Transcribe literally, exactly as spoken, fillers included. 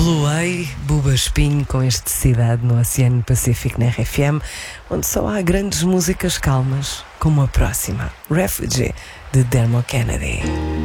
Blue Way, Buba Espinho com este Cidade no Oceano Pacífico na R F M, onde só há grandes músicas calmas, como a próxima, Refugee, de Dermot Kennedy.